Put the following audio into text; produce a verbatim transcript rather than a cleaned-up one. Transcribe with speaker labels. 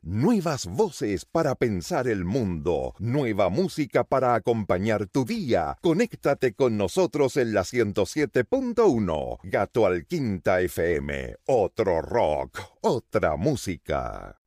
Speaker 1: Nuevas voces para pensar el mundo. Nueva música para acompañar tu día. Conéctate con nosotros en la ciento siete punto uno. Gato al Quinta F M. Otro rock, otra música.